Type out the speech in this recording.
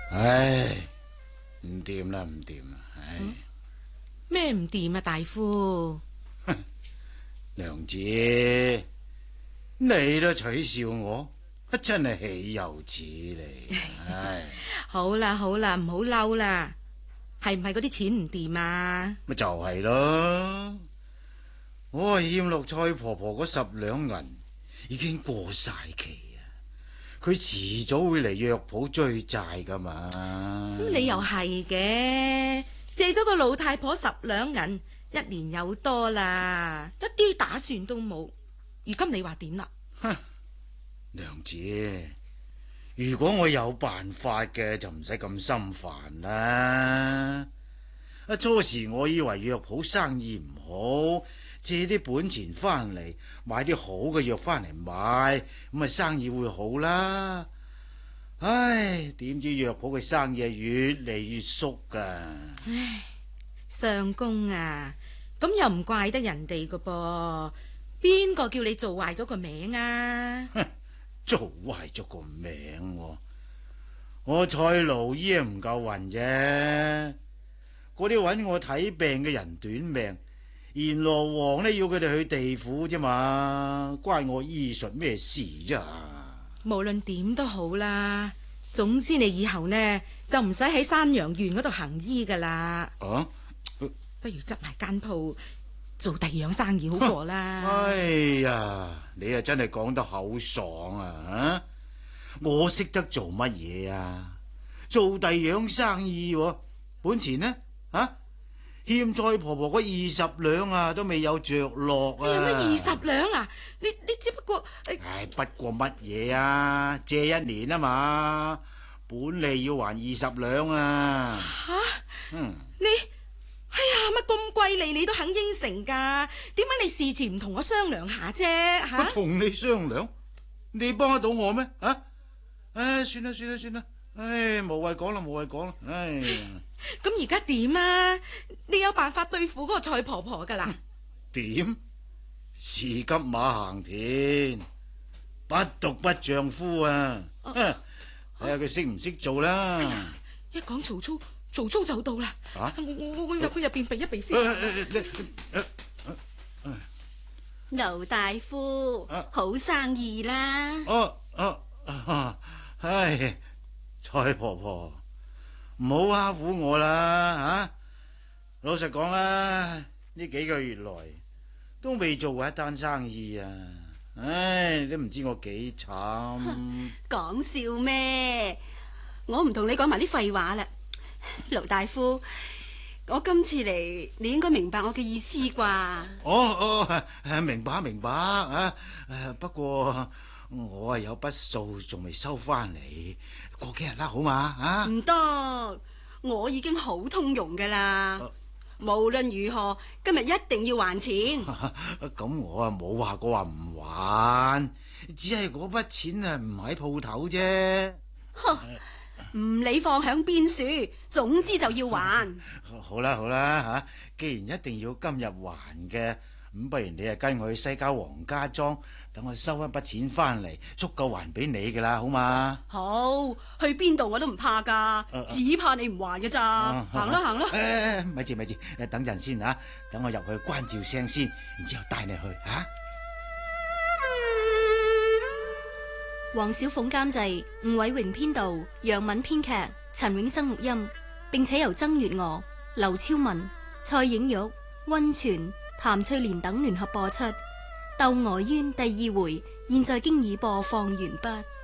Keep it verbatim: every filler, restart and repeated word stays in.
唉，唔掂啦，唔掂啦，唉。 咩唔掂啊，大夫？ 娘子，你都取笑我，真係豈有此理！唉， 好啦好啦，唔好嬲啦，係唔係嗰啲錢唔掂啊？ 咪就係咯，我係欠落蔡婆婆嗰十兩銀，已經過晒期啊！佢遲早會嚟藥鋪追債噶嘛。 咁你又係嘅，借咗個老太婆十兩銀，一年有多啦，一啲打算都冇。如今你話點啦？ 哼，娘子，如果我有辦法嘅，就唔使咁心煩啦。啊，初時我以為藥鋪生意唔好，借啲本錢翻嚟買啲好嘅藥翻嚟賣，咁啊生意會好啦。唉，點知藥鋪嘅生意係越嚟越縮噶。 唉，相公啊，咁又唔怪得人哋噶噃，邊個叫你做壞咗個名啊？ 哼，做壞咗個名喎，我蔡勞醫唔夠運啫。嗰啲揾我睇病嘅人短命，閻羅王呢要佢哋去地府啫嘛，關我醫術咩事啫？ 無論點都好啦，總之你以後呢就唔使喺山羊縣嗰度行醫噶啦。 啊， 不如執埋間鋪做第二樣生意好過啦。 哎呀，你啊真係講得口爽啊！啊，我識得做乜嘢啊？做第二樣生意，本錢呢？啊，欠蔡婆婆嗰二十兩啊，都未有着落啊！ 有乜二十兩啊？你你只不過唉、 哎，不過乜嘢啊？借一年啊嘛，本利要還二十兩啊！ 吓、啊， 嗯， 你哎呀乜咁貴利你都肯應承噶？點解你事前唔同我商量下啫？吓、啊， 我同你商量，你幫得到我咩？啊，唉，算啦算啦算啦，唉，無謂講啦無謂講啦，唉呀。 咁而家點啊？你有辦法對付嗰個蔡婆婆噶啦？ 點？士急馬行田，不獨不丈夫啊！睇下佢識唔識做啦。 哎呀，一講曹操，曹操就到啦。 啊！ 我我我入去入邊避一避先。 劉大夫， 啊、 好生意啦。 哦哦、啊啊，唉，蔡婆婆。唔好蝦苦我啦，吓、啊！老實講啊，呢幾個月來都未做過一單生意啊！唉，你都唔知我幾慘。 講笑咩？我唔同你講埋啲廢話啦，盧大夫，我今次嚟，你應該明白我嘅意思啩？ 哦哦，明白明白啊！不過我啊有筆數仲未收翻嚟。過幾日啦，好嘛？啊， 唔得，我已經好通融噶啦。啊、無論如何，今日一定要還錢。 咁、啊、我啊冇話過話唔還，只係嗰筆錢啊唔喺鋪頭啫。 唔理放響邊處，總之就要還。 好啦好啦吓，既然一定要今日還嘅，咁不如你啊跟我去西郊黃家莊，等我收一筆錢翻嚟，足夠還俾你噶啦，好嘛？ 好，去邊度我都唔怕噶，啊、只怕你唔還嘅咋。啊、行啦行啦。 誒，咪住咪住，等陣先啊，等我入去關照聲先，然之後帶你去啊。 黃小鳳監製，吳偉榮編導，楊敏編劇，陳永生錄音，並且由曾月娥、劉超文、蔡影玉、溫泉、譚翠蓮等聯合播出。《竇娥冤》第二回現在經已播放完畢。